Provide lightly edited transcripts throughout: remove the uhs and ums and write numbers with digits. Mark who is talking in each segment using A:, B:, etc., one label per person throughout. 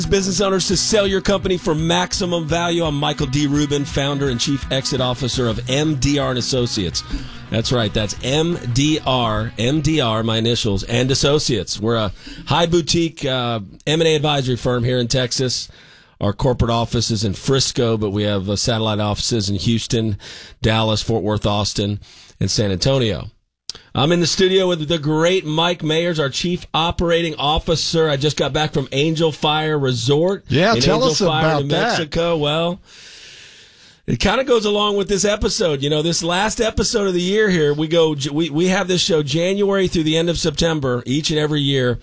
A: Business owners to sell your company for maximum value. I'm Michael D. Rubin, founder and chief exit officer of MDR and Associates. That's right. That's MDR, my initials, and Associates. We're a high boutique M&A advisory firm here in Texas. Our corporate office is in Frisco, but we have satellite offices in Houston, Dallas, Fort Worth, Austin, and San Antonio. I'm in the studio with the great Mike Mayers, our chief operating officer. I just got back from Angel Fire Resort.
B: Yeah, tell us about
A: New Mexico. Well, it kind of goes along with this episode. You know, this last episode of the year here, we have this show January through the end of September each and every year.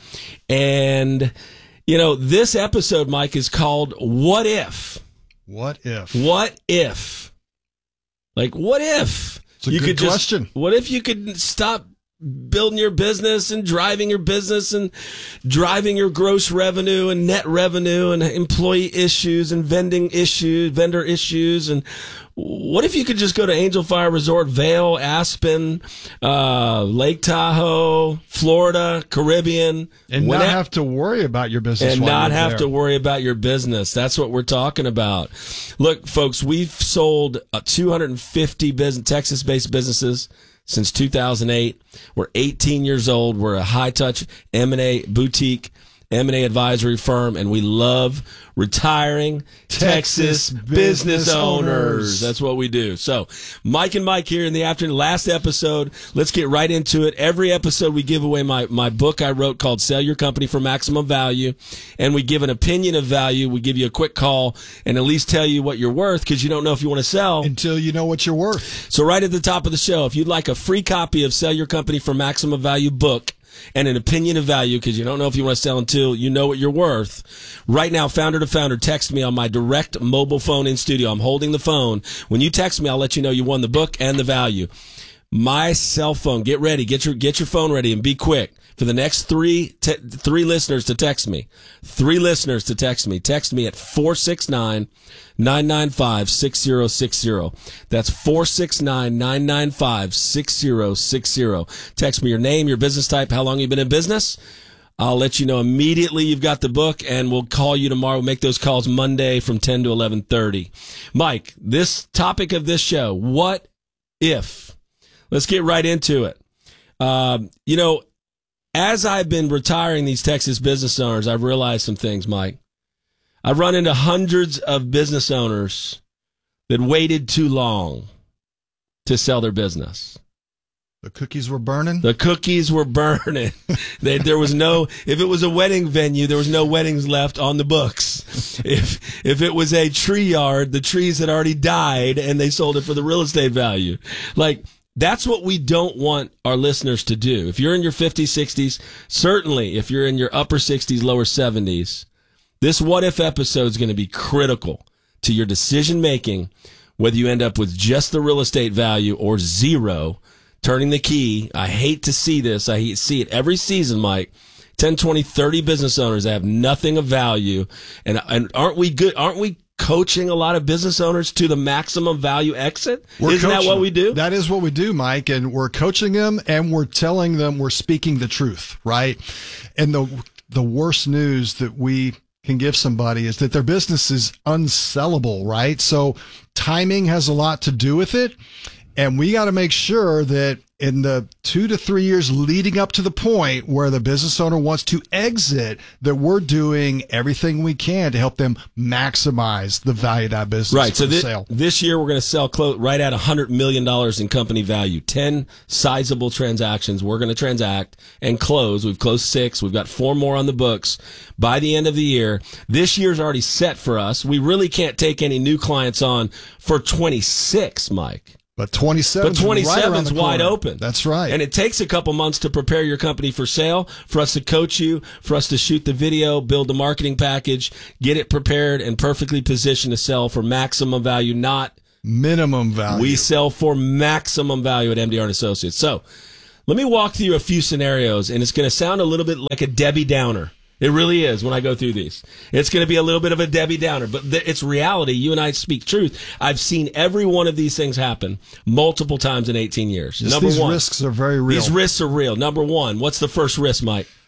A: And, you know, this episode, Mike, is called What If?
B: What if?
A: What if? Like, what if?
B: It's a good question.
A: What if you could stop building your business and driving your business and driving your gross revenue and net revenue and employee issues and vendor issues? And what if you could just go to Angel Fire Resort, Vail, Aspen, Lake Tahoe, Florida, Caribbean,
B: and not have to worry about your business,
A: and not have to worry about your business? That's what we're talking about. Look, folks, we've sold 250 Texas-based businesses since 2008. We're 18 years old. We're a high-touch M&A boutique, M&A advisory firm, and we love retiring Texas business owners. That's what we do. So, Mike and Mike here in the afternoon. Last episode, let's get right into it. Every episode we give away my book I wrote called Sell Your Company for Maximum Value, and we give an opinion of value. We give you a quick call and at least tell you what you're worth, because you don't know if you want to sell
B: until you know what you're worth.
A: So right at the top of the show, if you'd like a free copy of Sell Your Company for Maximum Value book, and an opinion of value, because you don't know if you want to sell until you know what you're worth. Right now, founder to founder, text me on my direct mobile phone in studio. I'm holding the phone. When you text me, I'll let you know you won the book and the value. My cell phone. Get ready. Get your phone ready and be quick. For the next three listeners to text me. 3 listeners to text me. Text me at 469-995-6060. That's 469-995-6060. Text me your name, your business type, how long you've been in business. I'll let you know immediately you've got the book, and we'll call you tomorrow. We'll make those calls Monday from 10 to 11:30. Mike, this topic of this show, what if? Let's get right into it. You know, as I've been retiring these Texas business owners, I've realized some things, Mike. I've run into hundreds of business owners that waited too long to sell their business.
B: The cookies were burning?
A: The cookies were burning. There was no, if it was a wedding venue, there was no weddings left on the books. If it was a tree yard, the trees had already died and they sold it for the real estate value. Like, that's what we don't want our listeners to do. If you're in your 50s, 60s, certainly if you're in your upper 60s, lower 70s, this What If episode is going to be critical to your decision making, whether you end up with just the real estate value or zero, turning the key. I hate to see this. I see it every season, Mike. 10, 20, 30 business owners that have nothing of value. And aren't we good? Aren't we coaching a lot of business owners to the maximum value exit? Isn't that what we do?
B: That is what we do, Mike. And we're coaching them and we're telling them we're speaking the truth, right? And the worst news that we can give somebody is that their business is unsellable, right? So timing has a lot to do with it. And we got to make sure that in the 2 to 3 years leading up to the point where the business owner wants to exit, that we're doing everything we can to help them maximize the value of that business.
A: Right. So
B: sale.
A: This year we're going to sell right at $100 million in company value. 10 sizable transactions we're going to transact and close. We've closed 6. We've got 4 more on the books by the end of the year. This year's already set for us. We really can't take any new clients on for 26, Mike.
B: But 27's
A: right wide open.
B: That's right.
A: And it takes a couple months to prepare your company for sale, for us to coach you, for us to shoot the video, build the marketing package, get it prepared and perfectly positioned to sell for maximum value, not
B: minimum value.
A: We sell for maximum value at MDR and Associates. So let me walk through a few scenarios, and it's going to sound a little bit like a Debbie Downer. It really is when I go through these. It's going to be a little bit of a Debbie Downer, but it's reality. You and I speak truth. I've seen every one of these things happen multiple times in 18 years.
B: These risks are very real.
A: These risks are real. Number one, what's the first risk, Mike?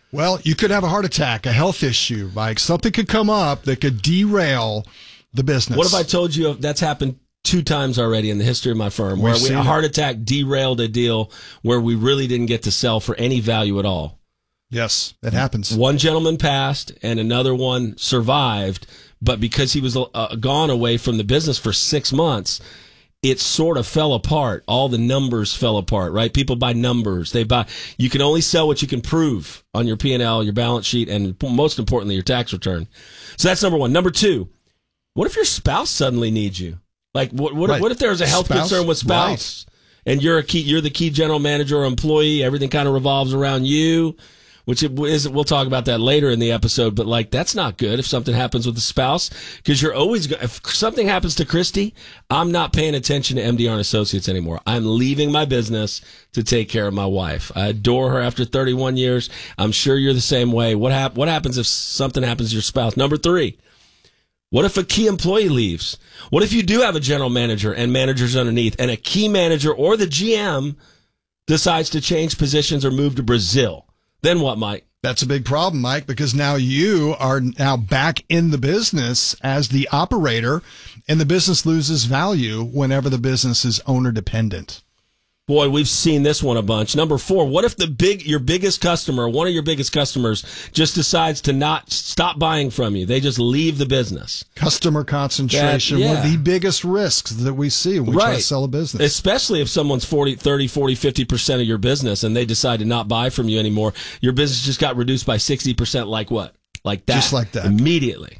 B: Well, you could have a heart attack, a health issue, Mike. Something could come up that could derail the business.
A: What if I told you that's happened 2 times already in the history of my firm, where a heart attack derailed a deal where we really didn't get to sell for any value at all?
B: Yes, that happens.
A: One gentleman passed and another one survived, but because he was gone away from the business for 6 months, it sort of fell apart. All the numbers fell apart, right? People buy numbers. You can only sell what you can prove on your P&L, your balance sheet, and most importantly, your tax return. So that's number one. Number two, what if your spouse suddenly needs you? Like, what if there's a health concern with spouse, and you're the key general manager or employee? Everything kind of revolves around you, which we'll talk about that later in the episode. But like, that's not good if something happens with the spouse, because you're always if something happens to Christy, I'm not paying attention to MDR and Associates anymore. I'm leaving my business to take care of my wife. I adore her after 31 years. I'm sure you're the same way. What happens if something happens to your spouse? Number 3. What if a key employee leaves? What if you do have a general manager and managers underneath, and a key manager or the GM decides to change positions or move to Brazil? Then what, Mike?
B: That's a big problem, Mike, because now you are back in the business as the operator, and the business loses value whenever the business is owner dependent.
A: Boy, we've seen this one a bunch. Number 4, what if your biggest customer, one of your biggest customers, just decides to not stop buying from you? They just leave the business.
B: Customer concentration, one of the biggest risks that we see when we try to sell a business.
A: Especially if someone's 30, 40, 50% of your business and they decide to not buy from you anymore. Your business just got reduced by 60%, like what? Like that.
B: Just like that.
A: Immediately.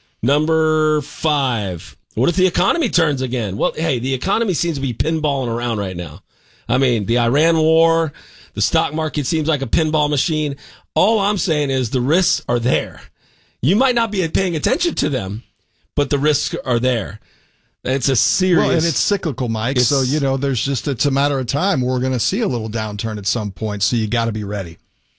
A: Number 5, what if the economy turns again? Well, hey, the economy seems to be pinballing around right now. I mean, the Iran war, the stock market seems like a pinball machine. All I'm saying is the risks are there. You might not be paying attention to them, but the risks are there. It's a serious...
B: Well, and it's cyclical, Mike. So, it's a matter of time. We're going to see a little downturn at some point, so you got to be ready.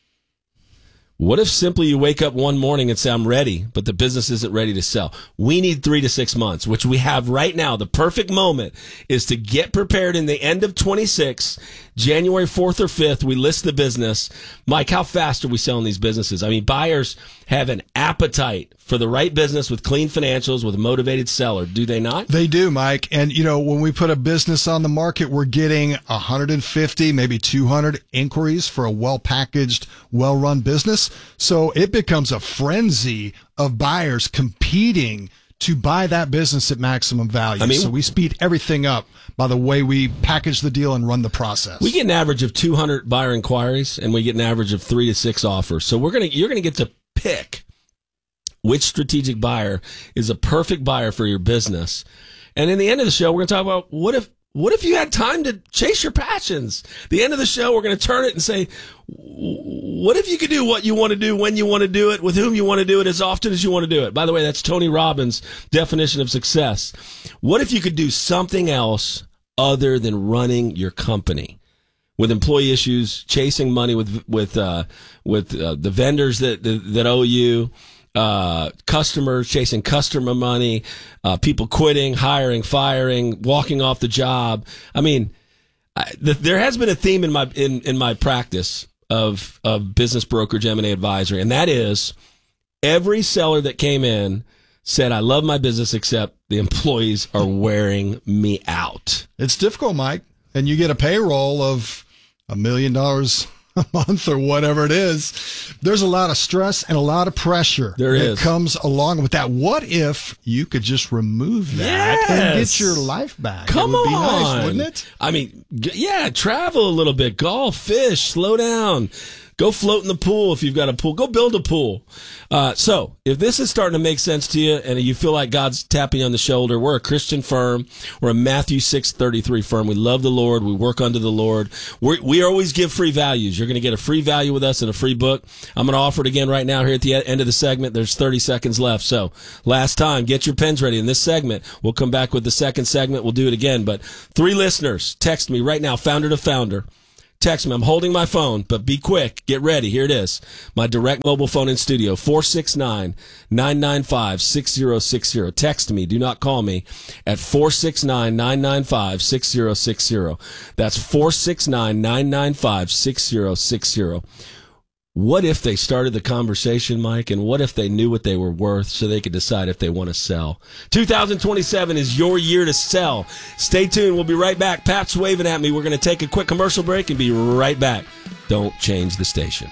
A: What if simply you wake up one morning and say, I'm ready, but the business isn't ready to sell? We need 3 to 6 months, which we have right now. The perfect moment is to get prepared in the end of 26, January 4th or 5th, we list the business. Mike, how fast are we selling these businesses? I mean, buyers have an appetite for the right business with clean financials, with a motivated seller. Do they not?
B: They do, Mike. And, when we put a business on the market, we're getting 150, maybe 200 inquiries for a well-packaged, well-run business. So it becomes a frenzy of buyers competing to buy that business at maximum value. So we speed everything up by the way we package the deal and run the process.
A: We get an average of 200 buyer inquiries, and we get an average of 3 to 6 offers. So you're gonna get to pick which strategic buyer is a perfect buyer for your business. And in the end of the show, we're going to talk about what if you had time to chase your passions? The end of the show, we're going to turn it and say, what if you could do what you want to do, when you want to do it, with whom you want to do it, as often as you want to do it? By the way, that's Tony Robbins' definition of success. What if you could do something else other than running your company? With employee issues, chasing money with the vendors that owe you, customers, chasing customer money, people quitting, hiring, firing, walking off the job. I mean, there has been a theme in my practice of business brokerage, M&A advisory, and that is every seller that came in said, I love my business, except the employees are wearing me out.
B: It's difficult, Mike. And you get a payroll of $1 million a month or whatever it is. There's a lot of stress and a lot of pressure that comes along with that. What if you could just remove that and get your life back?
A: Come
B: it would be
A: on.
B: nice, wouldn't it?
A: I mean, travel a little bit, golf, fish, slow down. Go float in the pool if you've got a pool. Go build a pool. So if this is starting to make sense to you and you feel like God's tapping you on the shoulder, we're a Christian firm. We're a Matthew 6:33 firm. We love the Lord. We work unto the Lord. We always give free values. You're going to get a free value with us and a free book. I'm going to offer it again right now here at the end of the segment. There's 30 seconds left. So last time, get your pens ready. In this segment, we'll come back with the second segment. We'll do it again. But 3 listeners, text me right now, founder to founder. Text me. I'm holding my phone, but be quick. Get ready. Here it is. My direct mobile phone in studio, 469-995-6060. Text me. Do not call me at 469-995-6060. That's 469-995-6060. What if they started the conversation, Mike, and what if they knew what they were worth so they could decide if they want to sell? 2027 is your year to sell. Stay tuned. We'll be right back. Pat's waving at me. We're going to take a quick commercial break and be right back. Don't change the station.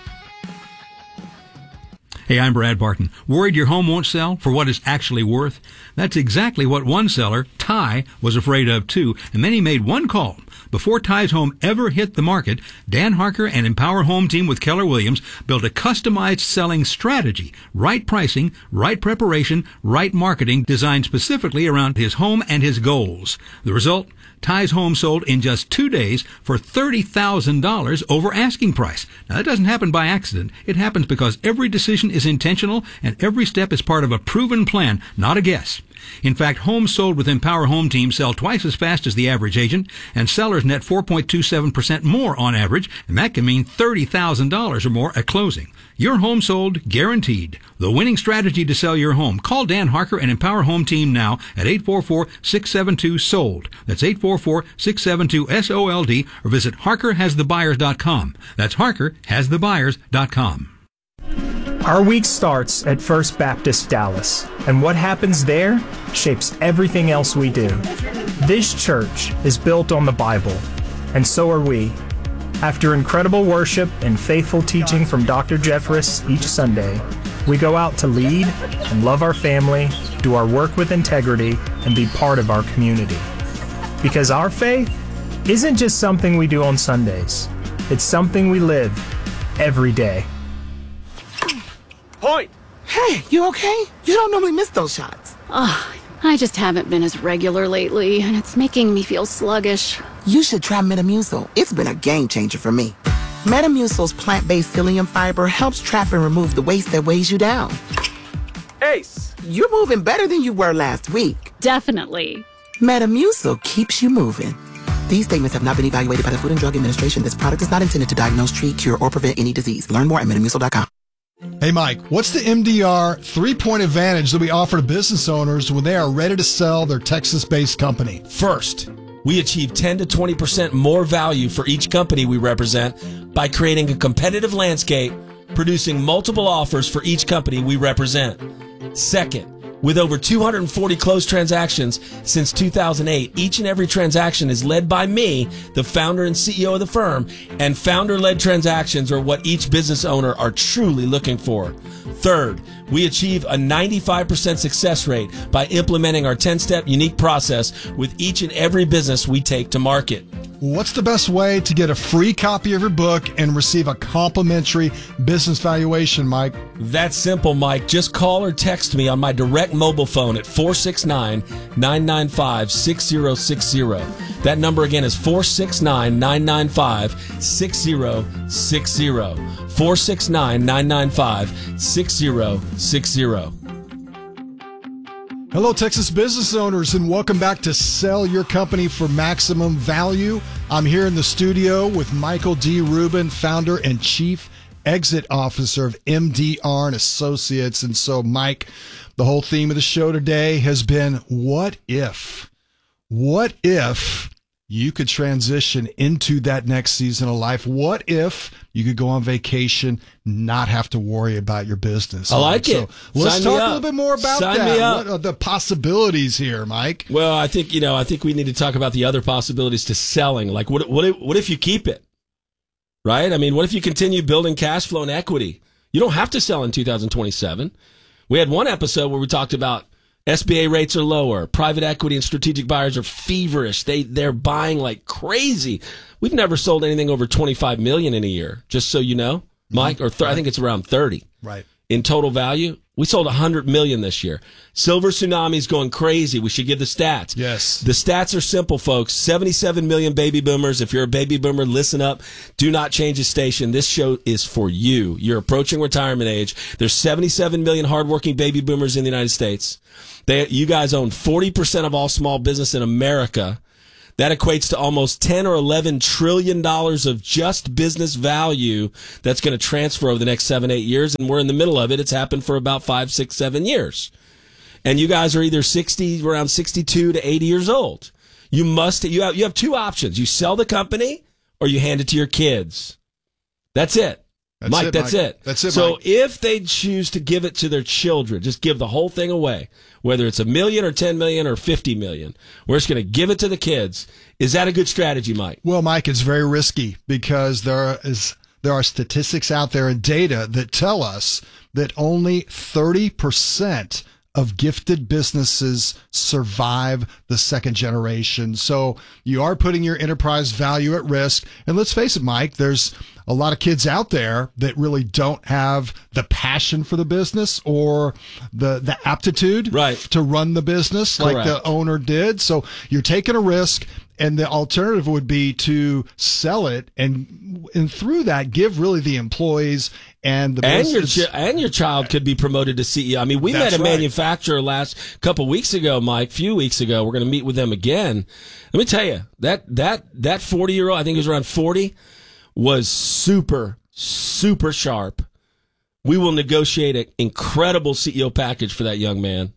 C: Hey, I'm Brad Barton. Worried your home won't sell for what it's actually worth? That's exactly what one seller, Ty, was afraid of too, and then he made one call. Before Ty's home ever hit the market, Dan Harker and Empower Home Team with Keller Williams built a customized selling strategy. Right pricing, right preparation, right marketing designed specifically around his home and his goals. The result? Ty's home sold in just 2 days for $30,000 over asking price. Now, that doesn't happen by accident. It happens because every decision is intentional and every step is part of a proven plan, not a guess. In fact, homes sold with Empower Home Team sell twice as fast as the average agent, and sellers net 4.27% more on average, and that can mean $30,000 or more at closing. Your home sold, guaranteed. The winning strategy to sell your home. Call Dan Harker and Empower Home Team now at 844-672-SOLD. That's 844-672-SOLD, or visit HarkerHasTheBuyers.com. That's HarkerHasTheBuyers.com.
D: Our week starts at First Baptist Dallas, and what happens there shapes everything else we do. This church is built on the Bible, and so are we. After incredible worship and faithful teaching from Dr. Jeffress each Sunday, we go out to lead and love our family, do our work with integrity, and be part of our community. Because our faith isn't just something we do on Sundays. It's something we live every day.
E: Point!
F: Hey, you okay? You don't normally miss those shots.
G: I just haven't been as regular lately, and it's making me feel sluggish.
F: You should try Metamucil. It's been a game changer for me. Metamucil's plant-based psyllium fiber helps trap and remove the waste that weighs you down.
E: Ace!
F: You're moving better than you were last week.
G: Definitely.
F: Metamucil keeps you moving. These statements have not been evaluated by the Food and Drug Administration. This product is not intended to diagnose, treat, cure, or prevent any disease. Learn more at Metamucil.com.
B: Hey, Mike, what's the MDR 3-point advantage that we offer to business owners when they are ready to sell their Texas-based company?
A: First, we achieve 10 to 20% more value for each company we represent by creating a competitive landscape, producing multiple offers for each company we represent. Second, with over 240 closed transactions since 2008, each and every transaction is led by me, the founder and CEO of the firm, and founder-led transactions are what each business owner are truly looking for. Third, we achieve a 95% success rate by implementing our 10-step unique process with each and every business we take to market.
B: What's the best way to get a free copy of your book and receive a complimentary business valuation, Mike?
A: That's simple, Mike. Just call or text me on my direct mobile phone at 469-995-6060. That number again is 469-995-6060. 469-995-6060.
B: Hello, Texas business owners, and welcome back to Sell Your Company for Maximum Value. I'm here in the studio with Michael D. Rubin, founder and chief exit officer of MDR and Associates. And so, Mike, the whole theme of the show today has been, what if? What if you could transition into that next season of life? What if you could go on vacation, not have to worry about your business?
A: I like it.
B: So let's
A: Sign
B: talk
A: me
B: a
A: up.
B: little bit more about
A: Sign
B: that.
A: me up.
B: What are the possibilities here, Mike?
A: Well, I think we need to talk about the other possibilities to selling. Like, what if you keep it? Right? I mean, what if you continue building cash flow and equity? You don't have to sell in 2027. We had one episode where we talked about SBA rates are lower. Private equity and strategic buyers are feverish. They're buying like crazy. We've never sold anything over $25 million in a year, just so you know, Mike. Or I think it's around 30.
B: Right.
A: In total value. We sold $100 million this year. Silver tsunami's going crazy. We should give the stats.
B: Yes.
A: The stats are simple, folks. 77 million baby boomers. If you're a baby boomer, listen up. Do not change the station. This show is for you. You're approaching retirement age. There's 77 million hardworking baby boomers in the United States. You guys own 40% of all small business in America. That equates to almost $10 or $11 trillion of just business value that's going to transfer over the next 7-8 years. And we're in the middle of it. It's happened for about 5, 6, 7 years. And you guys are either around 62 to 80 years old. You have two options. You sell the company or you hand it to your kids. That's it. Mike, that's it.
B: That's it,
A: So
B: Mike.
A: if they choose to give it to their children, just give the whole thing away, whether it's $1 million or 10 million or 50 million, we're just going to give it to the kids. Is that a good strategy, Mike?
B: Well, Mike, it's very risky because there are statistics out there and data that tell us that only 30% of gifted businesses survive the second generation. So you are putting your enterprise value at risk. And let's face it, Mike, there's a lot of kids out there that really don't have the passion for the business or the aptitude to run the business like the owner did. So you're taking a risk. And the alternative would be to sell it and through that give really the employees and the business.
A: And your child could be promoted to CEO. I mean, we met a manufacturer last couple weeks ago, Mike, few weeks ago. We're going to meet with them again. Let me tell you, that 40-year-old, I think he was around 40, was super, super sharp. We will negotiate an incredible CEO package for that young man.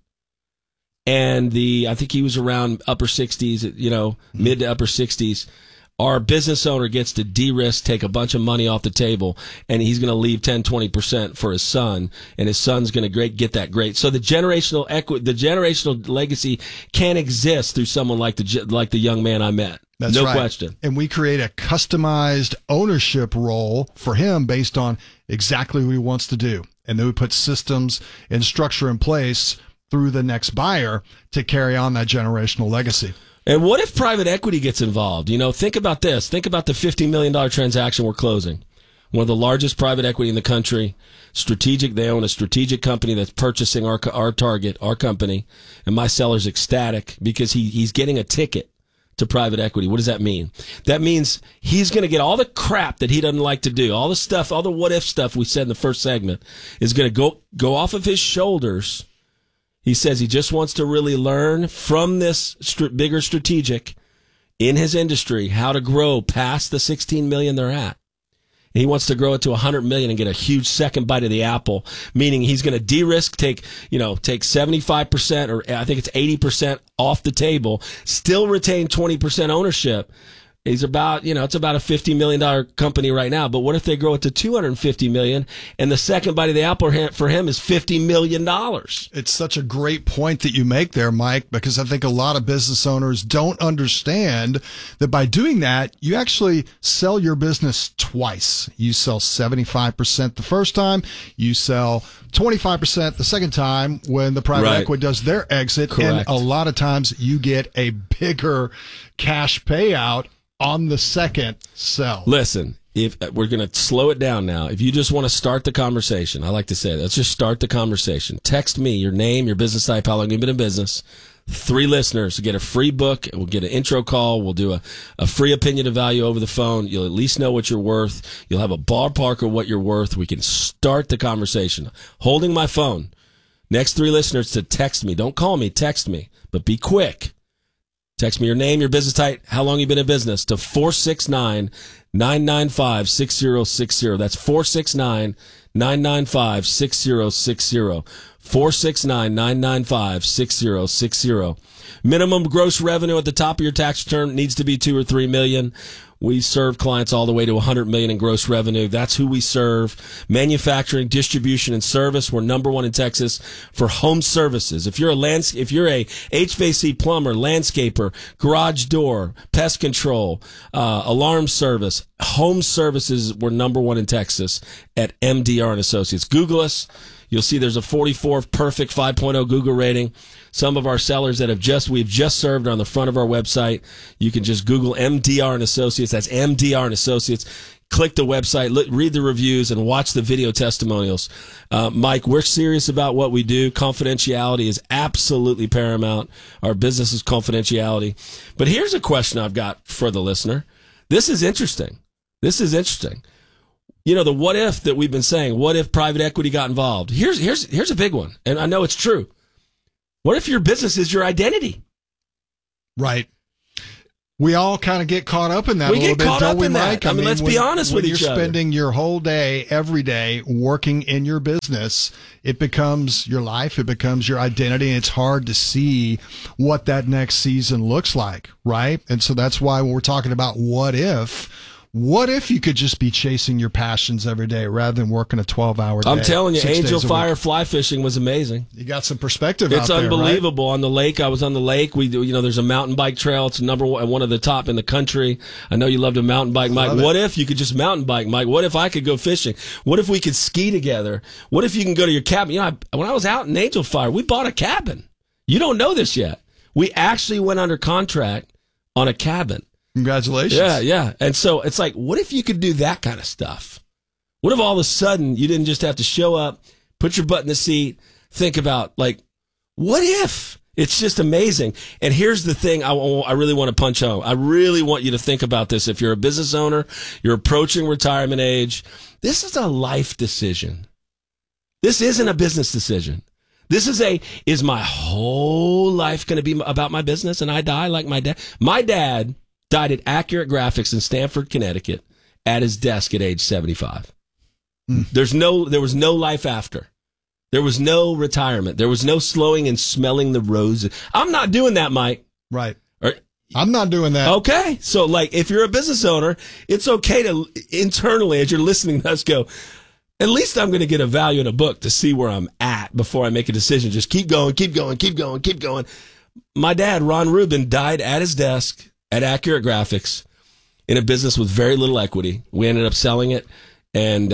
A: And I think he was around upper 60s, mid to upper 60s. Our business owner gets to de-risk, take a bunch of money off the table, and he's going to leave 10, 20% for his son, and his son's going to get that great. So the generational the generational legacy can exist through someone like the young man I met.
B: That's
A: no
B: right.
A: question.
B: And we create a customized ownership role for him based on exactly what he wants to do. And then we put systems and structure in place through the next buyer to carry on that generational legacy.
A: And what if private equity gets involved? Think about this. Think about the $50 million transaction we're closing. One of the largest private equity in the country. Strategic. They own a strategic company that's purchasing our target, our company. And my seller's ecstatic because he's getting a ticket to private equity. What does that mean? That means he's going to get all the crap that he doesn't like to do. All the stuff, all the what if stuff we said in the first segment is going to go off of his shoulders. He says he just wants to really learn from this bigger strategic in his industry how to grow past the 16 million they're at. And he wants to grow it to 100 million and get a huge second bite of the apple, meaning he's going to de-risk, take 75% or I think it's 80% off the table, still retain 20% ownership. He's about, it's about a $50 million company right now. But what if they grow it to $250 million and the second bite of the apple for him is $50 million?
B: It's such a great point that you make there, Mike, because I think a lot of business owners don't understand that by doing that, you actually sell your business twice. You sell 75% the first time, you sell 25% the second time when the private equity does their exit.
A: Correct.
B: And a lot of times you get a bigger cash payout on the second sell.
A: Listen, if we're going to slow it down now, if you just want to start the conversation, I like to say, let's just start the conversation. Text me your name, your business type, how long you've been in business. 3 listeners will get a free book. We'll get an intro call. We'll do a free opinion of value over the phone. You'll at least know what you're worth. You'll have a ballpark of what you're worth. We can start the conversation. Holding my phone. Next 3 listeners to text me. Don't call me, text me, but be quick. Text me your name, your business type, how long you've been in business to 469-995-6060. That's 469-995-6060. 469-995-6060. Minimum gross revenue at the top of your tax return needs to be $2 or $3 million. We serve clients all the way to $100 million in gross revenue. That's who we serve. Manufacturing, distribution, and service. We're number 1 in Texas for home services. If you're a HVAC plumber, landscaper, garage door, pest control, alarm service, home services, we're number 1 in Texas at MDR and Associates. Google us. You'll see there's a 44 perfect 5.0 Google rating. Some of our sellers that we've just served are on the front of our website. You can just Google MDR and Associates. That's MDR and Associates. Click the website, read the reviews, and watch the video testimonials. Mike, we're serious about what we do. Confidentiality is absolutely paramount. Our business is confidentiality. But here's a question I've got for the listener. This is interesting. The what if that we've been saying, what if private equity got involved? Here's a big one, and I know it's true. What if your business is your identity?
B: Right. We all kind of get caught up in that a little bit, don't we, Mike?
A: I mean, let's be honest with each other.
B: When you're spending your whole day, every day, working in your business, it becomes your life, it becomes your identity, and it's hard to see what that next season looks like, right? And so that's why when we're talking about what if, What if you could just be chasing your passions every day rather than working a 12-hour day?
A: I'm telling you,
B: 6 days
A: Angel
B: a week?
A: Fire fly fishing was amazing.
B: You got some perspective
A: It's
B: out there,
A: unbelievable. On the lake, I was on the lake. We do, there's a mountain bike trail. It's one of the top in the country. I know you love to mountain bike, Mike. What if you could just mountain bike, Mike? What if I could go fishing? What if we could ski together? What if you can go to your cabin? When I was out in Angel Fire, we bought a cabin. You don't know this yet. We actually went under contract on a cabin.
B: Congratulations.
A: Yeah. And so it's like, what if you could do that kind of stuff? What if all of a sudden you didn't just have to show up, put your butt in the seat, think about, like, what if? It's just amazing. And here's the thing I really want to punch home. I really want you to think about this. If you're a business owner, you're approaching retirement age, this is a life decision. This isn't a business decision. This is my whole life going to be about my business and I die like my dad? My dad died at Accurate Graphics in Stamford, Connecticut at his desk at age 75. There was no life after. There was no retirement. There was no slowing and smelling the roses. I'm not doing that, Mike.
B: Right. I'm not doing that.
A: Okay. So, like, if you're a business owner, it's okay to internally, as you're listening to us, go, at least I'm going to get a value in a book to see where I'm at before I make a decision. Just keep going, keep going, keep going, keep going. My dad, Ron Rubin, died at his desk at Accurate Graphics in a business with very little equity. We ended up selling it, and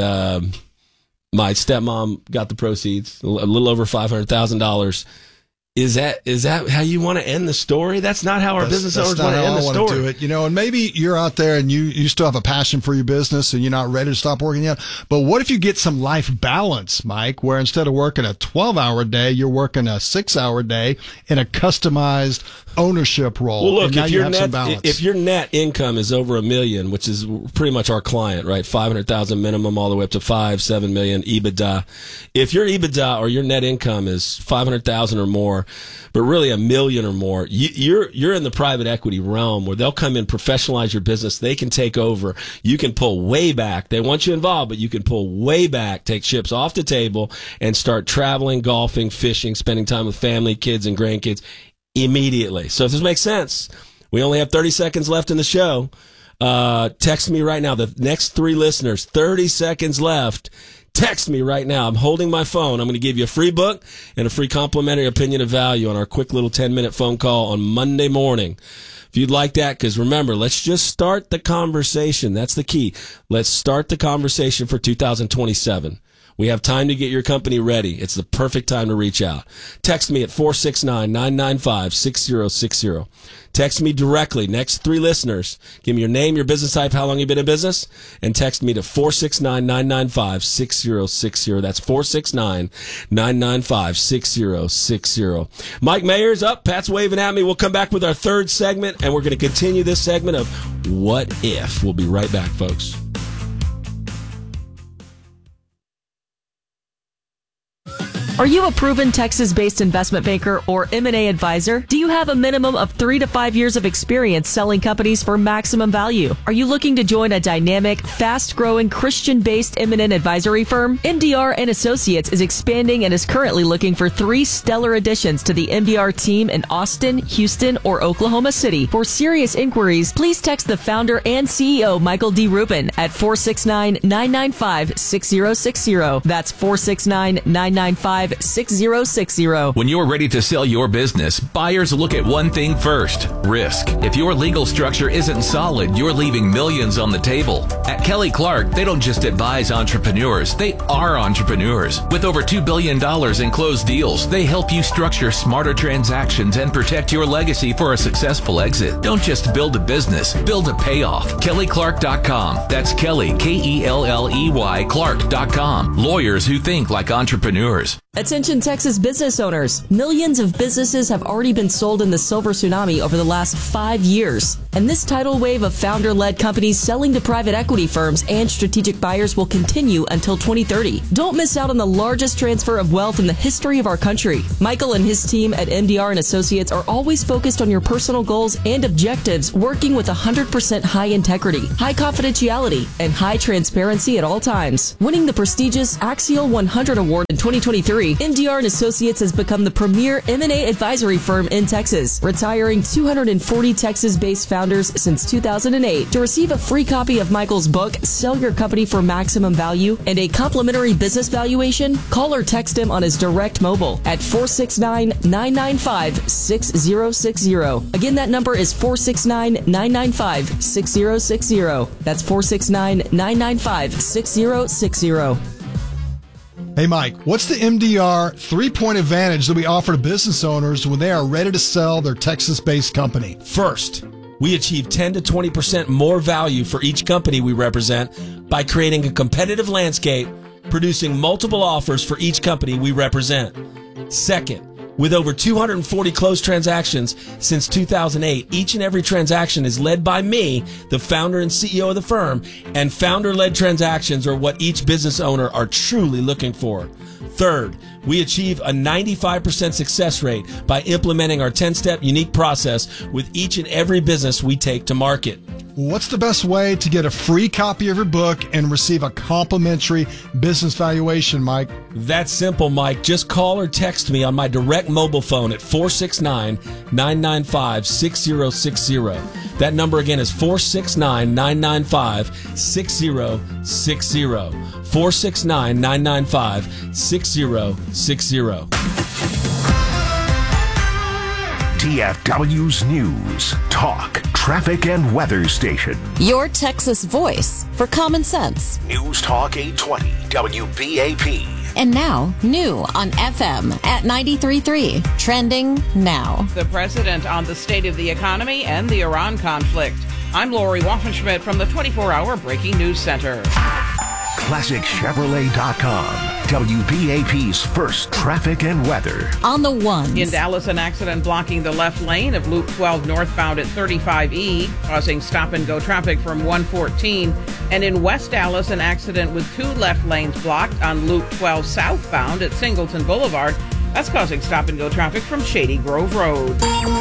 A: my stepmom got the proceeds, a little over $500,000. Is that how you want to end the story? That's not how our business owners want to end the story.
B: Do it, and maybe you're out there and you still have a passion for your business and you're not ready to stop working yet. But what if you get some life balance, Mike, where instead of working a 12-hour day, you're working a 6-hour day in a customized ownership role?
A: Well, look,
B: if
A: your net income is over $1 million, which is pretty much our client, right? 500,000 minimum, all the way up to 5-7 million EBITDA. If your EBITDA or your net income is 500,000 or more, but really $1 million or more, you're in the private equity realm where they'll come in, professionalize your business. They can take over. You can pull way back. They want you involved, but you can pull way back, take chips off the table, and start traveling, golfing, fishing, spending time with family, kids, and grandkids immediately. So if this makes sense, we only have 30 seconds left in the show. Text me right now. The next 3 listeners, 30 seconds left. Text me right now. I'm holding my phone. I'm going to give you a free book and a free complimentary opinion of value on our quick little 10-minute phone call on Monday morning. If you'd like that, because remember, let's just start the conversation. That's the key. Let's start the conversation for 2027. We have time to get your company ready. It's the perfect time to reach out. Text me at 469-995-6060. Text me directly. Next 3 listeners, give me your name, your business type, how long you've been in business, and text me to 469-995-6060. That's 469-995-6060. Mike Mayer's up. Pat's waving at me. We'll come back with our 3rd segment, and we're going to continue this segment of What If. We'll be right back, folks.
H: Are you a proven Texas-based investment banker or M&A advisor? Do you have a minimum of 3 to 5 years of experience selling companies for maximum value? Are you looking to join a dynamic, fast-growing, Christian-based M&A advisory firm? MDR & Associates is expanding and is currently looking for 3 stellar additions to the MDR team in Austin, Houston, or Oklahoma City. For serious inquiries, please text the founder and CEO, Michael D. Rubin, at 469-995-6060. That's 469-995-6060.
I: When you're ready to sell your business, buyers look at one thing first: risk. If your legal structure isn't solid, you're leaving millions on the table. At Kelly Clark, they don't just advise entrepreneurs, they are entrepreneurs. With over $2 billion in closed deals, they help you structure smarter transactions and protect your legacy for a successful exit. Don't just build a business, build a payoff. KellyClark.com. That's Kelly, Kelley, Clark.com. Lawyers who think like entrepreneurs.
H: Attention Texas business owners. Millions of businesses have already been sold in the silver tsunami over the last 5 years. And this tidal wave of founder-led companies selling to private equity firms and strategic buyers will continue until 2030. Don't miss out on the largest transfer of wealth in the history of our country. Michael and his team at MDR & Associates are always focused on your personal goals and objectives, working with 100% high integrity, high confidentiality, and high transparency at all times. Winning the prestigious Axial 100 Award in 2023 2023, MDR & Associates has become the premier M&A advisory firm in Texas, retiring 240 Texas-based founders since 2008. To receive a free copy of Michael's book, Sell Your Company for Maximum Value, and a complimentary business valuation, call or text him on his direct mobile at 469-995-6060. Again, that number is 469-995-6060. That's 469-995-6060.
B: Hey, Mike, what's the MDR 3-point advantage that we offer to business owners when they are ready to sell their Texas-based company?
A: First, we achieve 10 to 20% more value for each company we represent by creating a competitive landscape, producing multiple offers for each company we represent. Second, with over 240 closed transactions since 2008, each and every transaction is led by me, the founder and CEO of the firm, and founder-led transactions are what each business owner are truly looking for. Third, we achieve a 95% success rate by implementing our 10-step unique process with each and every business we take to market.
B: What's the best way to get a free copy of your book and receive a complimentary business valuation, Mike?
A: That's simple, Mike. Just call or text me on my direct mobile phone at 469-995-6060. That number again is 469-995-6060. 469-995-6060.
J: DFW's News, Talk, Traffic, and Weather Station.
K: Your Texas voice for common sense.
J: News Talk 820, WBAP.
K: And now, new on FM at 93.3. Trending now.
L: The president on the state of the economy and the Iran conflict. I'm Lori Waffenschmidt from the 24-hour Breaking News Center.
J: ClassicChevrolet.com. WBAP's first traffic and weather.
K: On the ones.
L: In Dallas, an accident blocking the left lane of Loop 12 northbound at 35E, causing stop-and-go traffic from 114. And in West Dallas, an accident with 2 left lanes blocked on Loop 12 southbound at Singleton Boulevard. That's causing stop-and-go traffic from Shady Grove Road.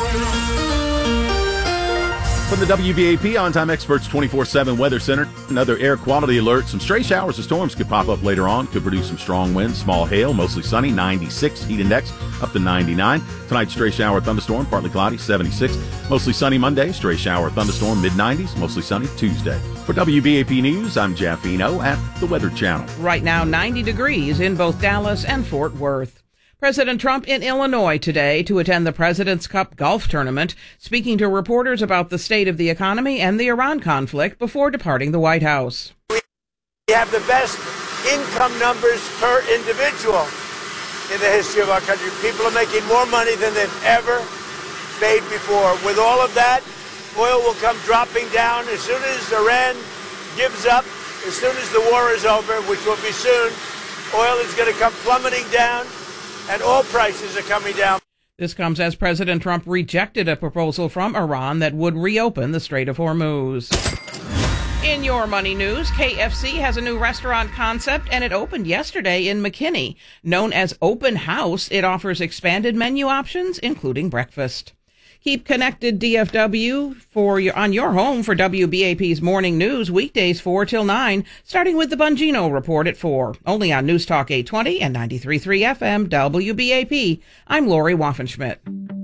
M: From the WBAP On-Time Experts 24/7 Weather Center, another air quality alert. Some stray showers or storms could pop up later on. Could produce some strong winds, small hail, mostly sunny, 96. Heat index up to 99. Tonight, stray shower, thunderstorm, partly cloudy, 76. Mostly sunny Monday, stray shower, thunderstorm, mid-90s. Mostly sunny Tuesday. For WBAP News, I'm Jeff Eno at the Weather Channel.
L: Right now, 90 degrees in both Dallas and Fort Worth. President Trump in Illinois today to attend the President's Cup golf tournament, speaking to reporters about the state of the economy and the Iran conflict before departing the White House.
N: We have the best income numbers per individual in the history of our country. People are making more money than they've ever made before. With all of that, oil will come dropping down as soon as Iran gives up, as soon as the war is over, which will be soon. Oil is going to come plummeting down. And oil prices are coming down.
L: This comes as President Trump rejected a proposal from Iran that would reopen the Strait of Hormuz. In your money news, KFC has a new restaurant concept, and it opened yesterday in McKinney. Known as Open House, it offers expanded menu options, including breakfast. Keep connected, DFW, on your home for WBAP's morning news, weekdays 4 till 9, starting with the Bongino Report at 4. Only on News Talk 820 and 93.3 FM, WBAP. I'm Lori Waffenschmidt.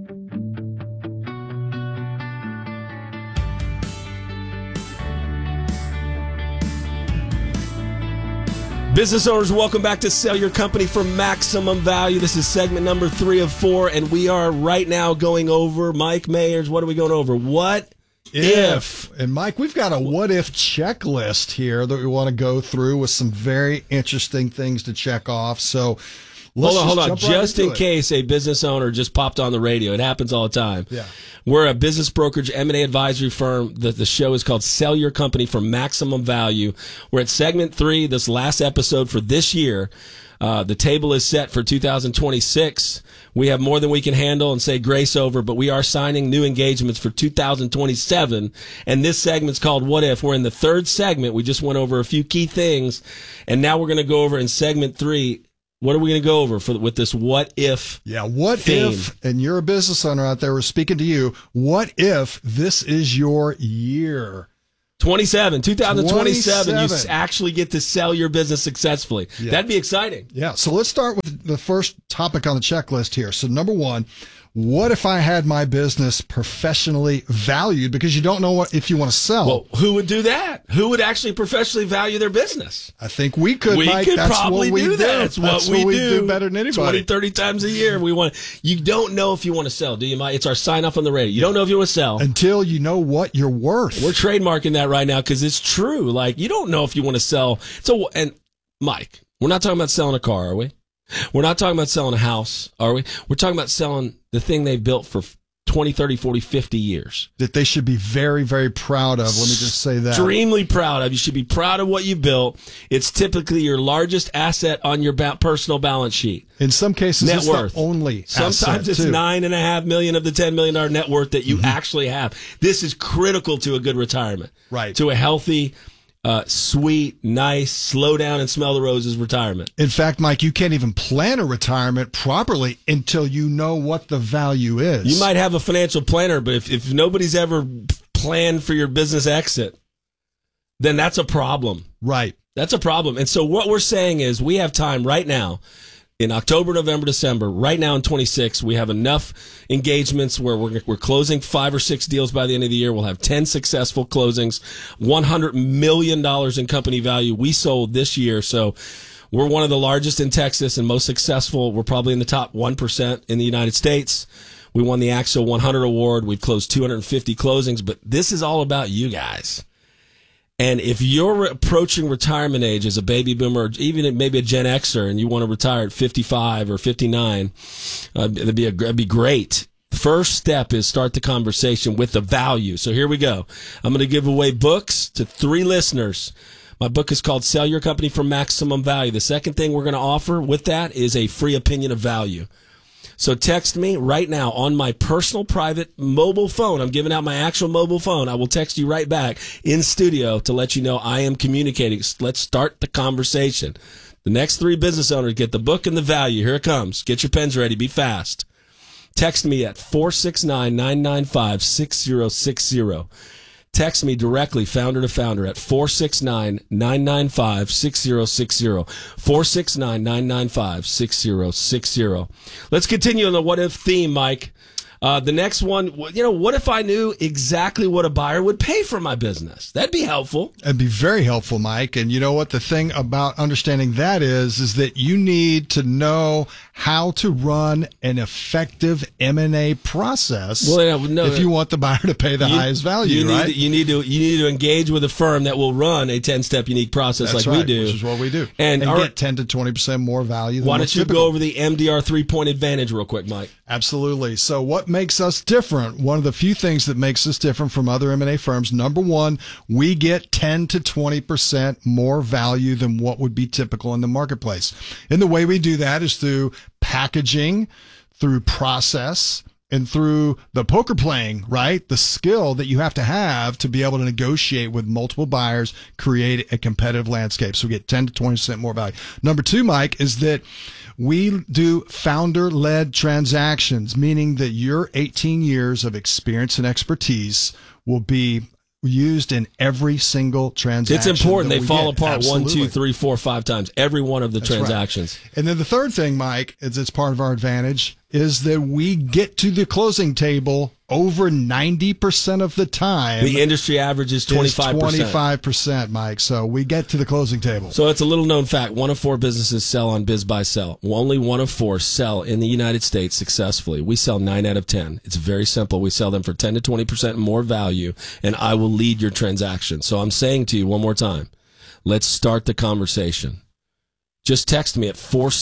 A: Business owners, welcome back to Sell Your Company for Maximum Value. This is segment number 3 of 4, and we are right now going over, Mike Mayers, what are we going over? What if?
B: And Mike, we've got a what if checklist here that we want to go through with some very interesting things to check off. So
A: hold on. Just in case a business owner just popped on the radio. It happens all the time.
B: Yeah.
A: We're a business brokerage M&A advisory firm. The show is called Sell Your Company for Maximum Value. We're at segment 3, this last episode for this year. The table is set for 2026. We have more than we can handle and say grace over, but we are signing new engagements for 2027. And this segment's called What If. We're in the 3rd segment. We just went over a few key things. And now we're going to go over in segment 3. What are we going to go over with this what if?
B: Yeah, what
A: theme?
B: If, and you're a business owner out there, we're speaking to you, what if this is your year?
A: 2027, you actually get to sell your business successfully.
B: Yeah.
A: That'd be exciting.
B: Yeah. So let's start with the first topic on the checklist here. So number one, what if I had my business professionally valued? Because you don't know if you want to sell.
A: Well, who would do that? Who would actually professionally value their business?
B: I think we could, Mike.
A: Could
B: That's
A: probably
B: what we
A: do that. That's what we do
B: better than anybody.
A: 20, 30 times a year. You don't know if you want to sell, do you, Mike? It's our sign off on the radio. You don't know if you want to sell.
B: Until you know what you're worth.
A: We're trademarking that right now because it's true. Like, you don't know if you want to sell. And Mike, we're not talking about selling a car, are we? We're not talking about selling a house, are we? We're talking about selling the thing they built for 20, 30, 40, 50 years.
B: That they should be very, very proud of. Let me just say that.
A: Extremely proud of. You should be proud of what you built. It's typically your largest asset on your personal balance sheet.
B: In some cases,
A: net
B: it's
A: worth.
B: The only
A: Sometimes
B: asset,
A: it's
B: too.
A: $9.5 million of the $10 million net worth that you actually have. This is critical to a good retirement.
B: Right.
A: To a healthy, sweet, nice, slow down and smell the roses retirement.
B: In fact, Mike, you can't even plan a retirement properly until you know what the value is.
A: You might have a financial planner, but if nobody's ever planned for your business exit, then that's a problem.
B: Right.
A: That's a problem. And so what we're saying is we have time right now in October, November, December, right now in 26, we have enough engagements where we're closing 5 or 6 deals by the end of the year. We'll have 10 successful closings, $100 million in company value we sold this year. So we're one of the largest in Texas and most successful. We're probably in the top 1% in the United States. We won the Axel 100 award. We've closed 250 closings, but this is all about you guys. And if you're approaching retirement age as a baby boomer, or even maybe a Gen Xer, and you want to retire at 55 or 59, that'd be great. First step is start the conversation with the value. So here we go. I'm going to give away books to 3 listeners. My book is called Sell Your Company for Maximum Value. The second thing we're going to offer with that is a free opinion of value. So text me right now on my personal private mobile phone. I'm giving out my actual mobile phone. I will text you right back in studio to let you know I am communicating. Let's start the conversation. The next 3 business owners get the book and the value. Here it comes. Get your pens ready. Be fast. Text me at 469-995-6060. Text me directly, founder to founder, at 469-995-6060. 469-995-6060. Let's continue on the what if theme, Mike. The next one, what if I knew exactly what a buyer would pay for my business? That'd be helpful.
B: It'd be very helpful, Mike. And you know what? The thing about understanding that is that you need to know how to run an effective M&A process if you want the buyer to pay the highest value, right?
A: You need to engage with a firm that will run a 10-step unique process.
B: That's
A: like
B: right,
A: we do.
B: which is what we do.
A: And
B: get 10 to 20% more value than
A: why don't
B: what's
A: you
B: typical.
A: go over the MDR 3-point advantage real quick, Mike?
B: Absolutely. So what makes us different, one of the few things that makes us different from other M&A firms, number one, we get 10 to 20% more value than what would be typical in the marketplace. And the way we do that is through packaging, through process, and through the poker playing, right? The skill that you have to be able to negotiate with multiple buyers, create a competitive landscape. So we get 10 to 20% more value. Number two, Mike, is that we do founder-led transactions, meaning that your 18 years of experience and expertise will be used in every single transaction.
A: It's important. They fall apart
B: Absolutely.
A: 1, 2, 3, 4, 5 times. Every one of the transactions.
B: Right. And then the third thing, Mike, is it's part of our advantage, is that we get to the closing table over 90% of the time.
A: The industry average is 25%.
B: 25%, Mike. So we get to the closing table.
A: So it's a little known fact. 1 of 4 businesses sell on Biz Buy Sell. Only 1 of 4 sell in the United States successfully. We sell 9 out of 10. It's very simple. We sell them for 10 to 20% more value, and I will lead your transaction. So I'm saying to you one more time, let's start the conversation. Just text me at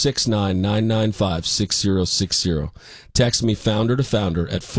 A: 469-995-6060. Text me founder to founder at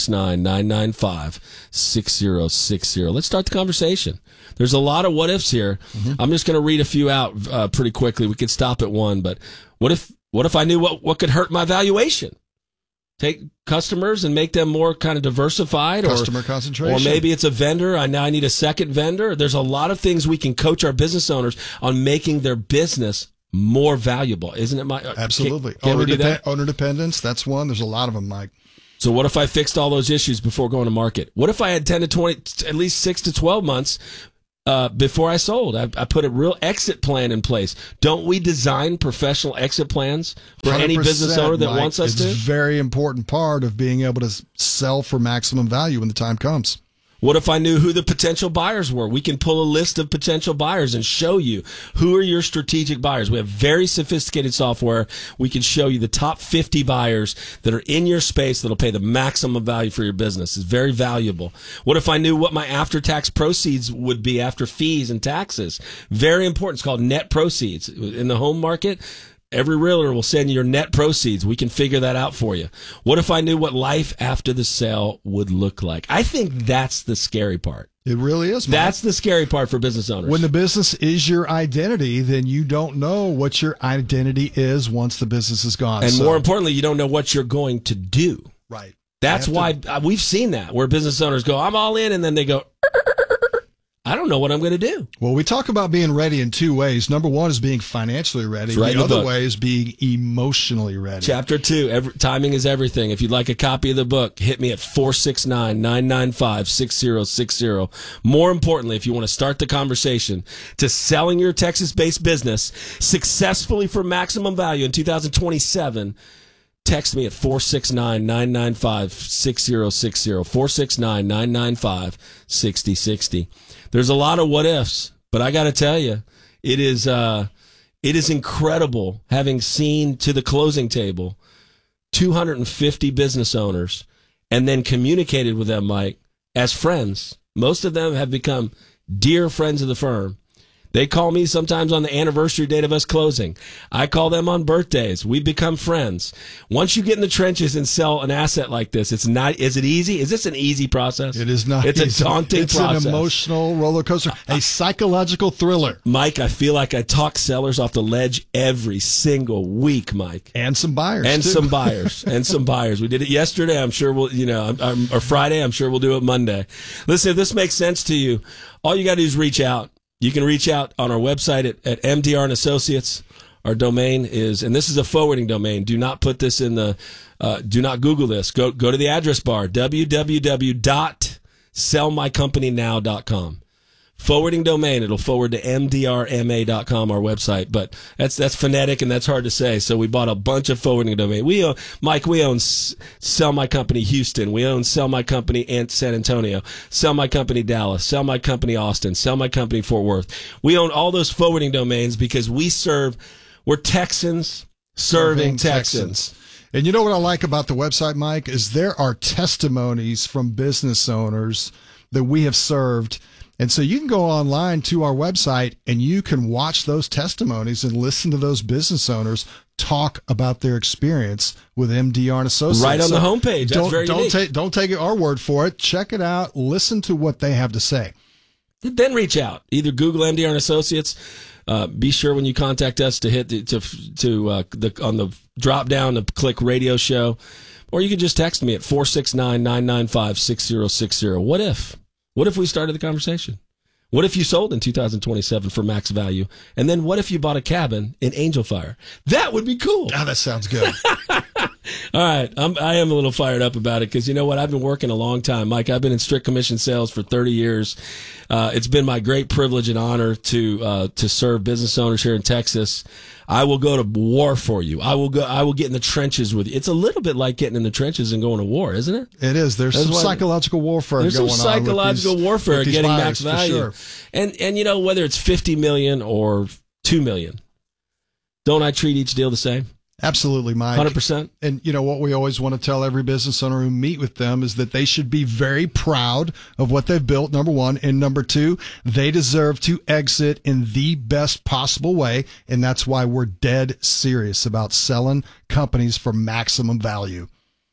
A: 469-995-6060. Let's start the conversation. There's a lot of what ifs here. Mm-hmm. I'm just going to read a few out pretty quickly. We could stop at one, but what if I knew what could hurt my valuation? Take customers and make them more kind of diversified,
B: customer concentration,
A: or maybe it's a vendor. I need a second vendor. There's a lot of things we can coach our business owners on making their business more valuable, isn't it, Mike?
B: Absolutely.
A: Can we do that?
B: Owner dependence, that's one. There's a lot of them, Mike.
A: So what if I fixed all those issues before going to market? What if I had 10 to 20, at least 6 to 12 months before I sold. I put a real exit plan in place. Don't we design professional exit plans for any business owner that wants us to?
B: It's a very important part of being able to sell for maximum value when the time comes.
A: What if I knew who the potential buyers were? We can pull a list of potential buyers and show you who are your strategic buyers. We have very sophisticated software. We can show you the top 50 buyers that are in your space that'll pay the maximum value for your business. It's very valuable. What if I knew what my after-tax proceeds would be after fees and taxes? Very important. It's called net proceeds. In the home market, every realtor will send you your net proceeds. We can figure that out for you. What if I knew what life after the sale would look like? I think that's the scary part.
B: It really is, Mike.
A: That's the scary part for business owners.
B: When the business is your identity, then you don't know what your identity is once the business is gone.
A: And more importantly, you don't know what you're going to do.
B: Right.
A: That's why we've seen that, where business owners go, I'm all in, and then they go, I don't know what I'm going to do.
B: Well, we talk about being ready in two ways. Number one is being financially ready.
A: Right,
B: the other way is being emotionally ready.
A: Chapter 2, timing is everything. If you'd like a copy of the book, hit me at 469-995-6060. More importantly, if you want to start the conversation to selling your Texas-based business successfully for maximum value in 2027, text me at 469-995-6060, 469-995-6060. There's a lot of what ifs, but I got to tell you, it is incredible having seen to the closing table 250 business owners and then communicated with them, Mike, as friends. Most of them have become dear friends of the firm. They call me sometimes on the anniversary date of us closing. I call them on birthdays. We become friends. Once you get in the trenches and sell an asset like this, it's not. Is it easy? Is this an easy process?
B: It is not.
A: It's
B: easy.
A: A daunting process.
B: It's an emotional roller coaster, a psychological thriller.
A: Mike, I feel like I talk sellers off the ledge every single week, Mike.
B: And some buyers.
A: And
B: too.
A: some buyers. And some buyers. We did it yesterday. I'm sure we'll, or Friday. I'm sure we'll do it Monday. Listen, if this makes sense to you, all you got to do is reach out. You can reach out on our website at MDR and Associates. Our domain is, and this is a forwarding domain. Do not put this in the, do not Google this. Go to the address bar, www.sellmycompanynow.com. Forwarding domain. It'll forward to mdrma.com, our website. But that's phonetic and that's hard to say. So we bought a bunch of forwarding domain. We own Sell My Company Houston. We own Sell My Company San Antonio. Sell My Company Dallas. Sell My Company Austin. Sell My Company Fort Worth. We own all those forwarding domains because we're Texans serving Texans.
B: And you know what I like about the website, Mike, is there are testimonies from business owners that we have served. And so you can go online to our website and you can watch those testimonies and listen to those business owners talk about their experience with MDR and Associates.
A: Right on the homepage. That's very unique.
B: Don't take our word for it. Check it out. Listen to what they have to say.
A: Then reach out. Either Google MDR and Associates. Be sure when you contact us to hit on the drop down to click radio show, or you can just text me at 469-995-6060. What if we started the conversation? What if you sold in 2027 for max value? And then what if you bought a cabin in Angel Fire? That would be cool.
B: Oh, that sounds good.
A: All right. I am a little fired up about it because you know what? I've been working a long time. Mike, I've been in strict commission sales for 30 years. It's been my great privilege and honor to serve business owners here in Texas. I will go to war for you. I will get in the trenches with you. It's a little bit like getting in the trenches and going to war, isn't it?
B: It is. There's some psychological warfare going on.
A: There's some psychological warfare getting max value.
B: Sure.
A: And you know, whether it's 50 million or 2 million, don't I treat each deal the same?
B: Absolutely, Mike.
A: 100%.
B: And you know what we always want to tell every business owner who meet with them is that they should be very proud of what they've built, number one. And number two, they deserve to exit in the best possible way. And that's why we're dead serious about selling companies for maximum value.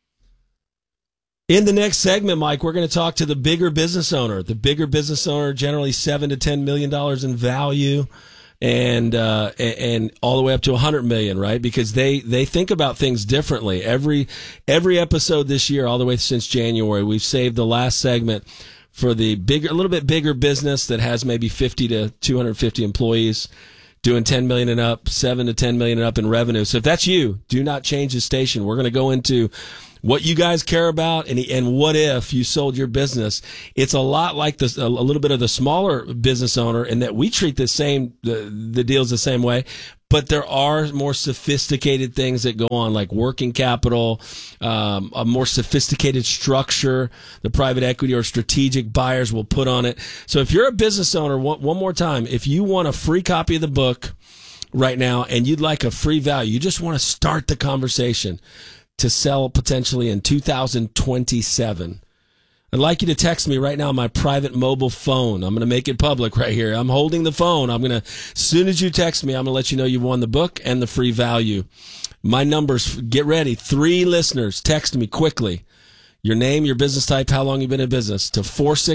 A: In the next segment, Mike, we're going to talk to the bigger business owner. The bigger business owner, generally $7 to $10 million in value. And all the way up to 100 million, right? Because they think about things differently. Every episode this year, all the way since January, we've saved the last segment for the a little bit bigger business that has maybe 50 to 250 employees, doing 10 million and up, 7 to 10 million and up in revenue. So if that's you, do not change the station. We're going to go into what you guys care about, and what if you sold your business. It's a lot like this, a little bit of the smaller business owner, in that we treat the deals the same way. But there are more sophisticated things that go on, like working capital, a more sophisticated structure the private equity or strategic buyers will put on it. So if you're a business owner, one more time, if you want a free copy of the book right now and you'd like a free value, you just want to start the conversation to sell potentially in 2027. I'd like you to text me right now on my private mobile phone. I'm going to make it public right here. I'm holding the phone. As soon as you text me, I'm going to let you know you've won the book and the free value. My numbers, get ready. 3 listeners, text me quickly. Your name, your business type, how long you've been in business, to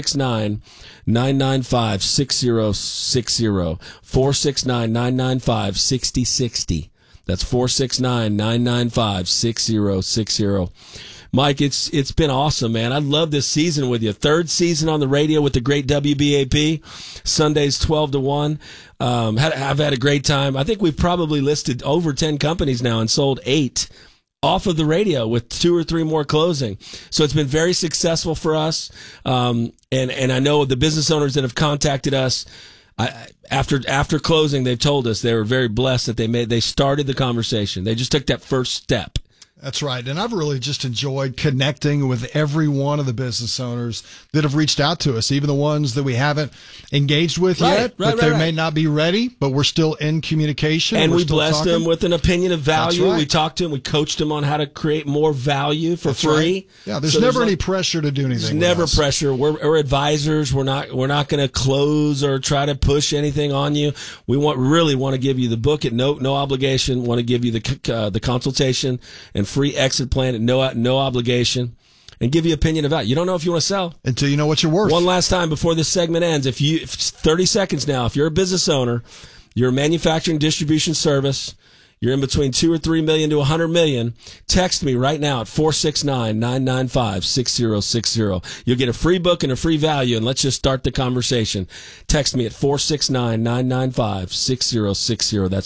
A: 469-995-6060. 469-995-6060. That's 469-995-6060. Mike, it's been awesome, man. I love this season with you. 3rd season on the radio with the great WBAP. Sundays 12 to 1. I've had a great time. I think we've probably listed over 10 companies now and sold 8 off of the radio, with 2 or 3 more closing. So it's been very successful for us. And I know the business owners that have contacted us, after closing, they've told us they were very blessed that they started the conversation. They just took that first step.
B: That's right. And I've really just enjoyed connecting with every one of the business owners that have reached out to us, even the ones that we haven't engaged with yet, but they may not be ready, but we're still in communication.
A: And we blessed them with an opinion of value.
B: Right.
A: We talked to them. We coached them on how to create more value for free.
B: Right. Yeah, there's never any pressure to do anything.
A: There's never pressure. We're advisors. We're not going to close or try to push anything on you. We really want to give you the book at no obligation. Want to give you the consultation and free exit plan at no obligation, and give you opinion about it. You don't know if you want to sell
B: until you know what you're worth.
A: One last time before this segment ends, if 30 seconds now, if you're a business owner, you're a manufacturing distribution service, you're in between 2 or 3 million to 100 million, text me right now at 469-995-6060. You'll get a free book and a free value, and let's just start the conversation. Text me at 469-995-6060. That's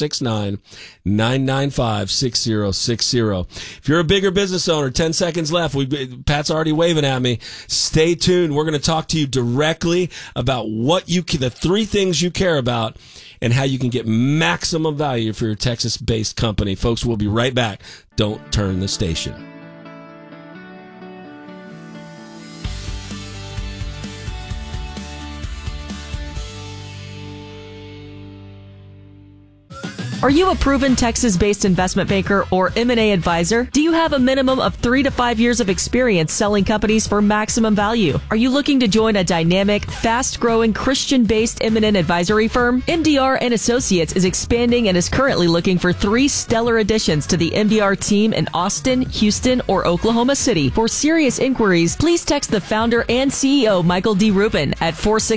A: 469-995-6060. If you're a bigger business owner, 10 seconds left. Pat's already waving at me. Stay tuned. We're going to talk to you directly about the 3 things you care about and how you can get maximum value for your Texas-based company. Folks, we'll be right back. Don't turn the station.
H: Are you a proven Texas-based investment banker or M&A advisor? Do you have a minimum of 3 to 5 years of experience selling companies for maximum value? Are you looking to join a dynamic, fast-growing, Christian-based M&A advisory firm? MDR & Associates is expanding and is currently looking for 3 stellar additions to the MDR team in Austin, Houston, or Oklahoma City. For serious inquiries, please text the founder and CEO, Michael D. Rubin, at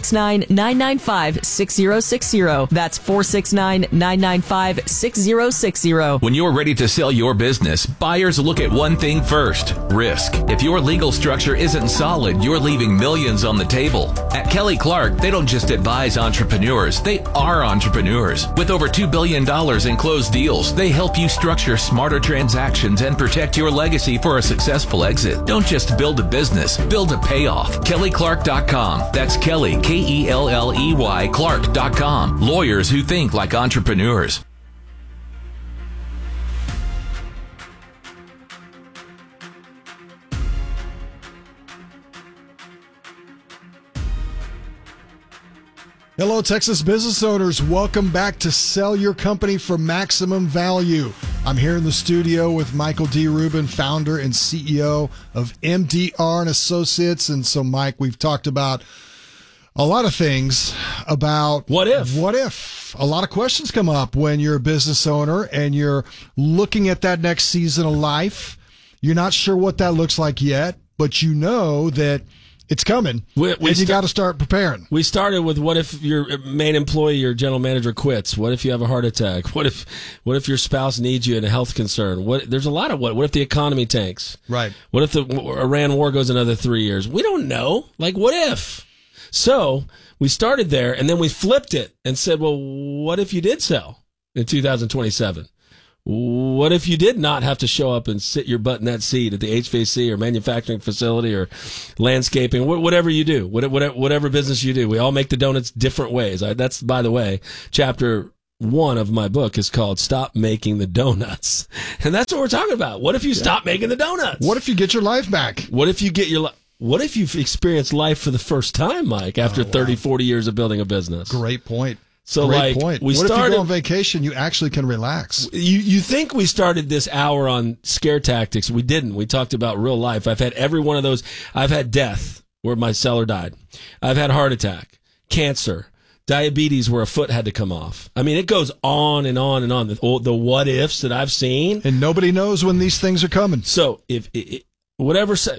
H: 469-995-6060. That's 469-995-6060.
I: When you're ready to sell your business, buyers look at one thing first: risk. If your legal structure isn't solid, you're leaving millions on the table. At Kelly Clark, they don't just advise entrepreneurs, they are entrepreneurs. With over $2 billion in closed deals, they help you structure smarter transactions and protect your legacy for a successful exit. Don't just build a business, build a payoff. KellyClark.com. That's Kelly, Kelley, Clark.com. Lawyers who think like entrepreneurs.
B: Hello, Texas business owners. Welcome back to Sell Your Company for Maximum Value. I'm here in the studio with Michael D. Rubin, founder and CEO of MDR & Associates. And so, Mike, we've talked about a lot of things about
A: what if.
B: A lot of questions come up when you're a business owner and you're looking at that next season of life. You're not sure what that looks like yet, but you know that it's coming, and you got to start preparing.
A: We started with what if your main employee, your general manager, quits? What if you have a heart attack? What if your spouse needs you in a health concern? There's a lot of what. What if the economy tanks?
B: Right.
A: What if the Iran war goes another 3 years? We don't know. Like, what if? So we started there, and then we flipped it and said, well, what if you did sell in 2027? What if you did not have to show up and sit your butt in that seat at the HVAC or manufacturing facility or landscaping, whatever you do, whatever business you do? We all make the donuts different ways. That's, by the way, chapter 1 of my book is called Stop Making the Donuts. And that's what we're talking about. What if you stop making the donuts?
B: What if you get your life back?
A: What if you get your What if you've experienced life for the first time, Mike, after 30, 40 years of building a business?
B: Great point.
A: So,
B: Great point.
A: We
B: what
A: started,
B: if you go on vacation, you actually can relax?
A: You think we started this hour on scare tactics. We didn't. We talked about real life. I've had every one of those. I've had death where my seller died. I've had heart attack, cancer, diabetes where a foot had to come off. I mean, it goes on and on and on. The what ifs that I've seen.
B: And nobody knows when these things are coming.
A: So, whatever,